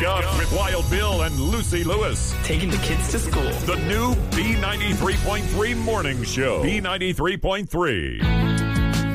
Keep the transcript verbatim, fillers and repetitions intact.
Wake up with Wild Bill and Lucy Lewis. Taking the kids to school. The new B ninety-three point three Morning Show. B ninety-three point three.